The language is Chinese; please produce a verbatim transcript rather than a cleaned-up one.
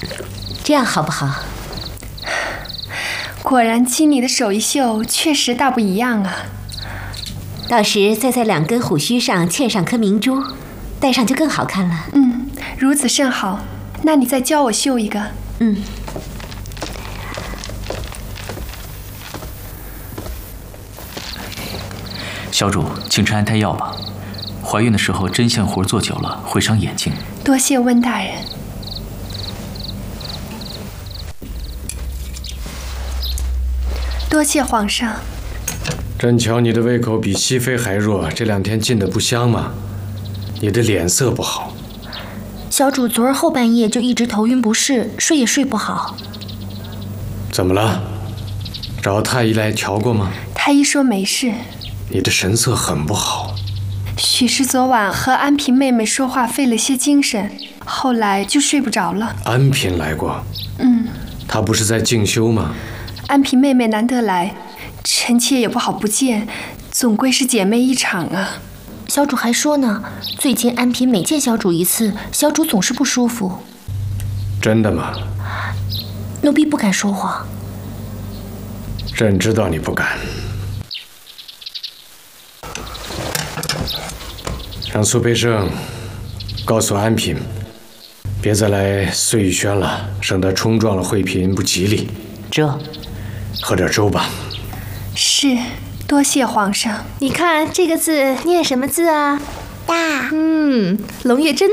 这样好不好？ 果然，亲你的手艺绣确实大不一样啊。 到时再在两根虎须上嵌上颗明珠，戴上就更好看了。 嗯，如此甚好。那你再教我绣一个。 嗯。 小主，请吃安胎药吧。怀孕的时候针线活做久了会伤眼睛。 多谢温大人。多谢皇上。 真瞧你的胃口比熹妃还弱，这两天进的不香吗？你的脸色不好。 小主昨儿后半夜就一直头晕不适，睡也睡不好。 怎么了？找太医来瞧过吗？ 太医说没事。 你的神色很不好。 许是昨晚和安嫔妹妹说话费了些精神，后来就睡不着了。 安嫔来过？ 嗯。 她不是在静修吗？ 安嫔妹妹难得来，臣妾也不好不见，总归是姐妹一场啊。 小主还说呢，最近安嫔每见小主一次，小主总是不舒服。 真的吗？ 奴婢不敢说谎。 朕知道你不敢。让苏培盛告诉安嫔，别再来碎玉轩了，省得冲撞了惠嫔不吉利。 这， 喝点粥吧。 是。多谢皇上。 你看这个字念什么字啊？ 大。 嗯，龙月真